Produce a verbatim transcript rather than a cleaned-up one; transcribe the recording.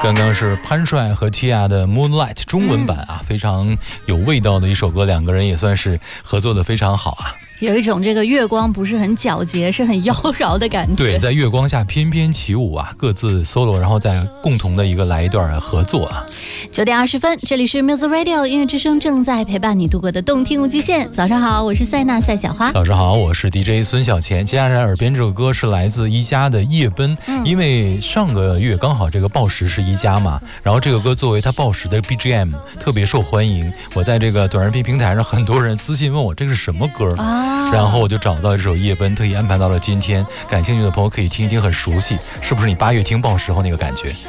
刚刚是潘帅和 Tia 的 Moonlight 中文版啊，非常有味道的一首歌，两个人也算是合作的非常好啊。 有一种这个月光不是很皎洁，是很妖娆的感觉。 对，在月光下翩翩起舞啊，各自 solo， 然后再共同的一个来一段合作啊。 九点二十分，这里是 Music Radio 音乐之声，正在陪伴你度过的动听无极限。早上好，我是塞纳赛小花。 早上好，我是 D J 孙小钱。接下来耳边这首歌是来自一加的夜奔、嗯、因为上个月刚好这个报时是一加嘛，然后这个歌作为他报时的 B G M 特别受欢迎。我在这个短视频平台上，很多人私信问我这个是什么歌啊，然后我就找到这首夜奔，特意安排到了今天。感兴趣的朋友可以听一听，很熟悉，是不是你八月听报时候那个感觉？